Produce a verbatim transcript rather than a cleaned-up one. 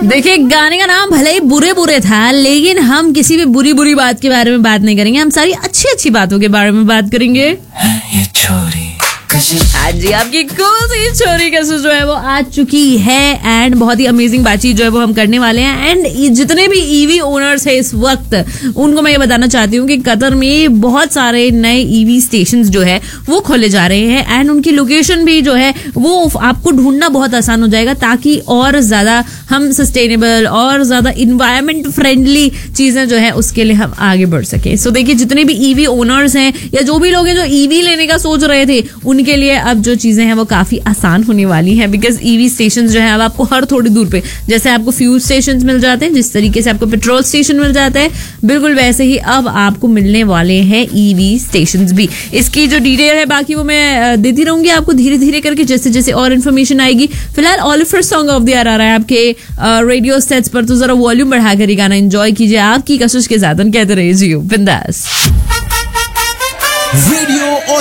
देखिए, गाने का नाम भले ही बुरे बुरे था, लेकिन हम किसी भी बुरी बुरी बात के बारे में बात नहीं करेंगे। हम सारी अच्छी अच्छी बातों के बारे में बात करेंगे। ये छोरी आज जी आपकी कोसी छोरी कसम जो है वो आ चुकी है एंड बहुत ही अमेजिंग बातचीत जो है वो हम करने वाले हैं। एंड जितने भी ईवी ओनर्स है इस वक्त, उनको मैं ये बताना चाहती हूँ कि कतर में बहुत सारे नए ईवी स्टेशंस जो है वो खोले जा रहे हैं एंड उनकी लोकेशन भी जो है वो आपको ढूंढना बहुत आसान हो जाएगा, ताकि और ज्यादा हम सस्टेनेबल और ज्यादा इन्वायरमेंट फ्रेंडली चीजें जो है उसके लिए हम आगे बढ़ सके। सो देखिए, जितने भी ईवी ओनर्स हैं या जो भी लोग हैं जो ईवी लेने का सोच रहे थे, उनके लिए अब जो चीजें हैं वो काफी आसान होने वाली हैं। बिकॉज ईवी स्टेशंस जो है अब आपको हर थोड़ी दूर पे, जैसे आपको फ्यूल स्टेशंस मिल जाते हैं, जिस तरीके से आपको पेट्रोल स्टेशन मिल जाता है, बिल्कुल वैसे ही अब आपको मिलने वाले हैं ईवी स्टेशंस भी। इसकी जो डिटेल है बाकी वो मैं देती रहूंगी आपको धीरे धीरे करके, जैसे जैसे और इन्फॉर्मेशन आएगी। फिलहाल Oliver song of the year आ रहा है आपके रेडियो सेट्स पर, तो जरा वॉल्यूम बढ़ाकर ही गाना एंजॉय कीजिए। आपकी कशिश के साथ कहते रहिए जियो बिंदास। रेडियो